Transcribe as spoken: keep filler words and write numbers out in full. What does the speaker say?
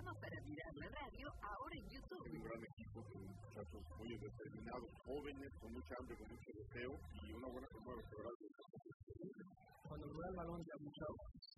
programa para mirar la radio, ahora en YouTube. Un gran equipo con muchachos muy determinados, jóvenes, con mucha hambre, con mucho deseo y una buena forma de lograr. Cuando juega el balón ya mucho